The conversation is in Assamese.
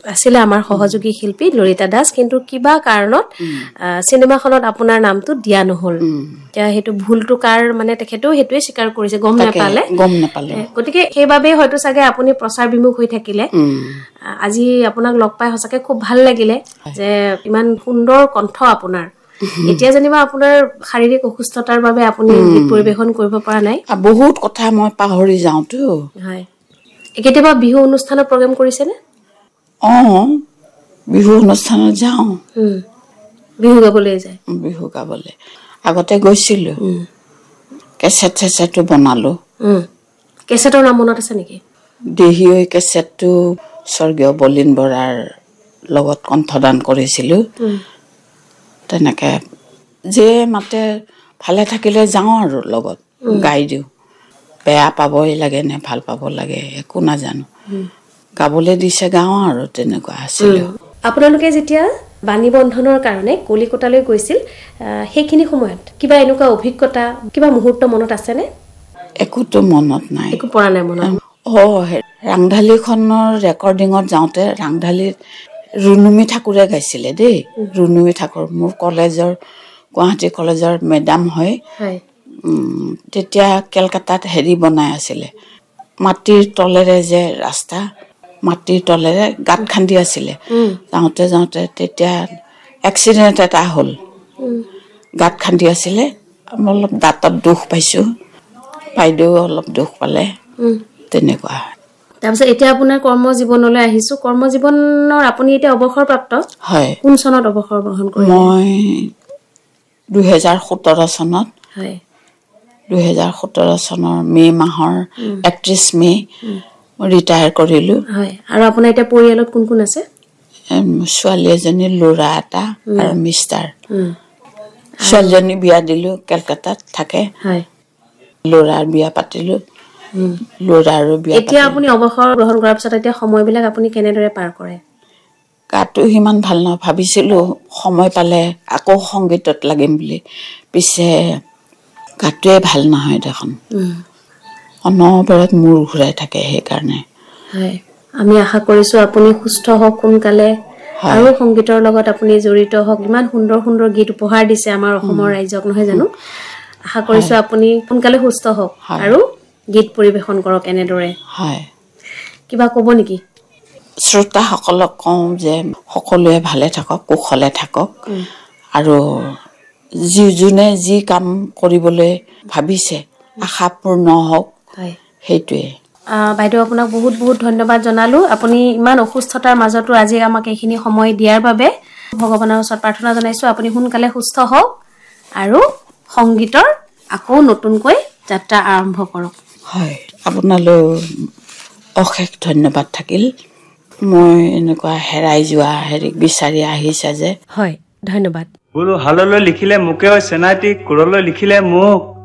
আছিলে আমাৰ সহযোগী শিল্পী ললিতা দাস, কিন্তু কিবা কাৰণত চিনেমাখনত আপোনাৰ নামটো দিয়া নহ'ল। এতিয়া সেইটো ভুলটো কাৰ মানে তেখেতেও সেইটোৱে স্বীকাৰ কৰিছে, গম নাপালে। গতিকে সেইবাবেই হয়তো চাগে আপুনি প্ৰচাৰ বিমুখ হৈ থাকিলে। আজি আপোনাক লগ পাই সঁচাকে খুব ভাল লাগিলে যে ইমান সুন্দৰ কণ্ঠ আপোনাৰ। এতিয়া যেনিবা আপোনাৰ শাৰীৰিক অসুস্থতাৰ বাবে আপুনি গীত পৰিৱেশন কৰিব পৰা নাই। বহুত কথা মই পাহৰি যাওঁতো। হয়, কেতিয়াবা বিহু অনুষ্ঠানত প্ৰগ্ৰেম কৰিছেনে? বিহু অনুষ্ঠানত যাওঁ। বিহু গাবলৈ যায়? বিহু গাবলৈ আগতে গৈছিলোঁ। কেছেটো বনালোঁ। কেছেটৰ নাম মনত আছে নেকি? দেহিঐ কেছেটটো স্বৰ্গীয় বলীন বৰাৰ লগত কণ্ঠদান কৰিছিলোঁ। তেনেকৈ যে মাতে ভালে থাকিলে যাওঁ আৰু লগত গাই দিওঁ। বেয়া পাবই লাগে নে ভাল পাব লাগে একো নাজানো, গাবলৈ দিছে গাওঁ আৰু তেনেকুৱা আছিলোঁ। আপোনালোকে যেতিয়া বাণী বন্ধনৰ কাৰণে কলিকতালৈ গৈছিল, সেইখিনি সময়ত কিবা এনেকুৱা অভিজ্ঞতা, কিবা মুহূৰ্ত মনত আছেনে? একোতো মনত নাই। একো পৰা নাই মনত? ৰাংঢালীখনৰ ৰেকৰ্ডিঙত যাওঁতে ৰাংঢালীত ৰুনুমী ঠাকুৰে গাইছিলে দেই। ৰুনুমী ঠাকুৰ মোৰ কলেজৰ, গুৱাহাটী কলেজৰ মেডাম হয়। তেতিয়া কেলকাতাত বনাই আছিলে, মাটিৰ তলেৰে যে ৰাস্তা, মাটিৰ তলেৰে গাঁত খান্দি আছিলে। যাওঁতে যাওঁতে তেতিয়া এক্সিডেণ্ট এটা হ'ল, গাঁত খান্দি আছিলে। অলপ দাঁতত দুখ পাইছোঁ, বাইদেউ অলপ দুখ পালে, তেনেকুৱা। তাৰপিছত এতিয়া আপোনাৰ কৰ্মজীৱনলৈ আহিছোঁ। কৰ্মজীৱনৰ আপুনি এতিয়া অৱসৰপ্ৰাপ্ত? হয়। কোন চনত অৱসৰ গ্ৰহণ কৰিলে? মই 2017 চনত। হয়। 2017 চনৰ মে' মাহৰ 31 মে' ৰিটায়াৰ কৰিলোঁ। হয়। আৰু আপোনাৰ এতিয়া পৰিয়ালত কোন কোন আছে? ছোৱালী এজনী, ল'ৰা এটা আৰু মিষ্টাৰ। ছোৱালীজনী বিয়া দিলোঁ, কেলকাতাত থাকে। হয়। ল'ৰাৰ বিয়া পাতিলোঁ, ল'ৰাৰো বিয়া। এতিয়া আপুনি অৱসৰ গ্ৰহণ কৰাৰ পিছত এতিয়া সময়বিলাক আপুনি কেনেদৰে পাৰ কৰে? গাটো সিমান ভাল নহয়, ভাবিছিলোঁ সময় পালে আকৌ সংগীতত লাগিম বুলি, পিছে গাটোৱে ভাল নহয় দেখোন। অনবৰত মূৰ ঘূৰাই থাকে সেইকাৰণে। হয়, আমি আশা কৰিছোঁ আপুনি সুস্থ হওক সোনকালে, আৰু সংগীতৰ লগত আপুনি জড়িত হওক। ইমান সুন্দৰ সুন্দৰ গীত উপহাৰ দিছে আমাৰ অসমৰ ৰাইজক, নহয় জানো? আশা কৰিছোঁ আপুনি সোনকালে সুস্থ হওক আৰু গীত পৰিৱেশন কৰক এনেদৰে। হয়। কিবা ক'ব নেকি? শ্ৰোতাসকলক কওঁ যে সকলোৱে ভালে থাকক, কুশলে থাকক, আৰু যোনে যি কাম কৰিবলৈ ভাবিছে আশা পূৰ্ণ হওক, সেইটোৱে। বাইদেউ, আপোনাক বহুত বহুত ধন্যবাদ জনালোঁ। আপুনি ইমান অসুস্থতাৰ মাজতো আজি আমাক এইখিনি সময় দিয়াৰ বাবে ভগৱানৰ ওচৰত প্ৰাৰ্থনা জনাইছোঁ আপুনি সোনকালে সুস্থ হওক আৰু সংগীতৰ আকৌ নতুনকৈ যাত্ৰা আৰম্ভ কৰক। হয়, আপোনালৈ অশেষ ধন্যবাদ থাকিল। মই এনেকুৱা হেৰাই যোৱা বিচাৰি আহিছা যে। হয়, ধন্যবাদ। বোলো হাললৈ লিখিলে মোকে, চেনাইটি কোৰলৈ লিখিলে মোক।